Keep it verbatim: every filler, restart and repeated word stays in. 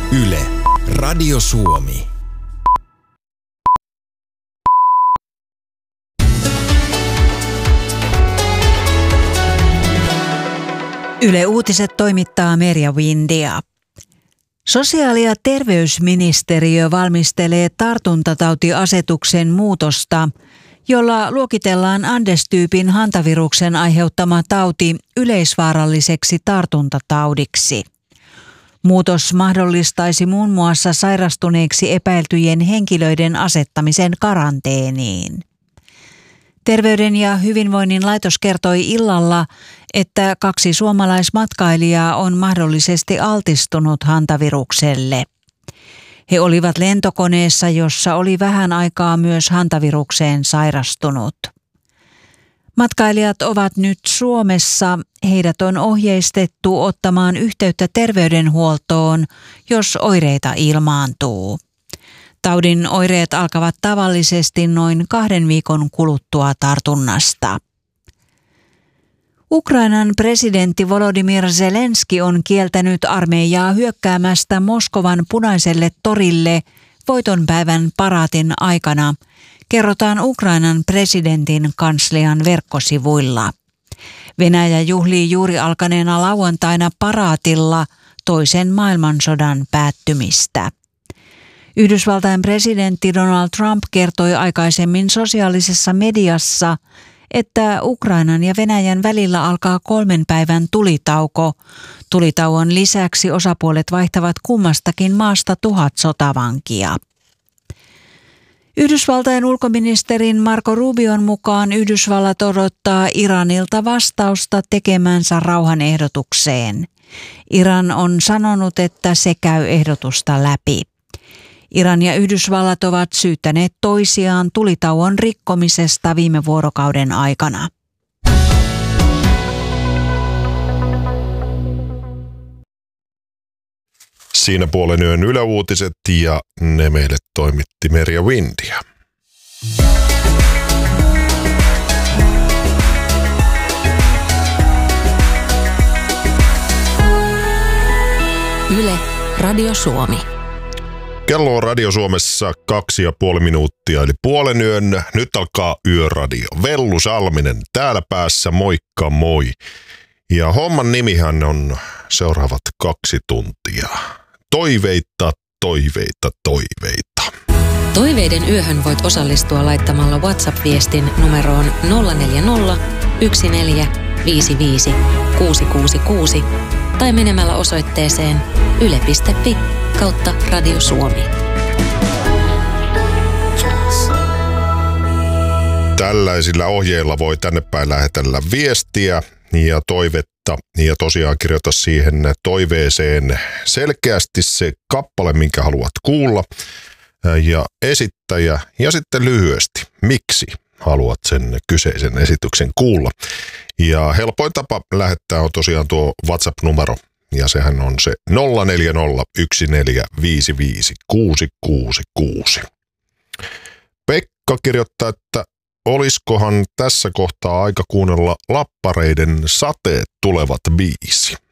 Yle, Radio Suomi. Yle Uutiset toimittaa Merja Windia. Sosiaali- ja terveysministeriö valmistelee tartuntatautiasetuksen muutosta, jolla luokitellaan Andes-tyypin hantaviruksen aiheuttama tauti yleisvaaralliseksi tartuntataudiksi. Muutos mahdollistaisi muun muassa sairastuneeksi epäiltyjen henkilöiden asettamisen karanteeniin. Terveyden ja hyvinvoinnin laitos kertoi illalla, että kaksi suomalaismatkailijaa on mahdollisesti altistunut hantavirukselle. He olivat lentokoneessa, jossa oli vähän aikaa myös hantavirukseen sairastunut. Matkailijat ovat nyt Suomessa. Heidät on ohjeistettu ottamaan yhteyttä terveydenhuoltoon, jos oireita ilmaantuu. Taudin oireet alkavat tavallisesti noin kahden viikon kuluttua tartunnasta. Ukrainan presidentti Volodymyr Zelenski on kieltänyt armeijaa hyökkäämästä Moskovan Punaiselle torille voitonpäivän paraatin aikana, kerrotaan Ukrainan presidentin kanslian verkkosivuilla. Venäjä juhlii juuri alkaneena lauantaina paraatilla toisen maailmansodan päättymistä. Yhdysvaltain presidentti Donald Trump kertoi aikaisemmin sosiaalisessa mediassa, että Ukrainan ja Venäjän välillä alkaa kolmen päivän tulitauko. Tulitauon lisäksi osapuolet vaihtavat kummastakin maasta tuhat sotavankia. Yhdysvaltain ulkoministerin Marco Rubion mukaan Yhdysvallat odottaa Iranilta vastausta tekemänsä rauhanehdotukseen. Iran on sanonut, että se käy ehdotusta läpi. Iran ja Yhdysvallat ovat syyttäneet toisiaan tulitauon rikkomisesta viime vuorokauden aikana. Siinä puolen yön Yle Uutiset ja ne meille toimitti Merja Windia. Yle, Radio Suomi. Kello on Radio Suomessa kaksi ja puoli minuuttia, eli puolen yön. Nyt alkaa Yöradio. Vellu Salminen täällä päässä, moikka moi. Ja homman nimihän on seuraavat kaksi tuntia. Toiveita, toiveita, toiveita. Toiveiden yöhön voit osallistua laittamalla WhatsApp-viestin numeroon nolla neljä nolla, yksi neljä, viisi viisi, kuusi kuusi kuusi tai menemällä osoitteeseen yle piste fi kautta Radio Suomi. Tällaisilla ohjeilla voi tänne päin lähetellä viestiä ja toivetta ja tosiaan kirjoita siihen toiveeseen selkeästi se kappale, minkä haluat kuulla ja esittäjä ja sitten lyhyesti, miksi haluat sen kyseisen esityksen kuulla. Ja helpoin tapa lähettää on tosiaan tuo WhatsApp-numero ja sehän on se nolla neljä nolla, yksi neljä, viisi viisi, kuusi kuusi kuusi. Pekka kirjoittaa, että olisikohan tässä kohtaa aika kuunnella Lappareiden Sateet tulevat biisi.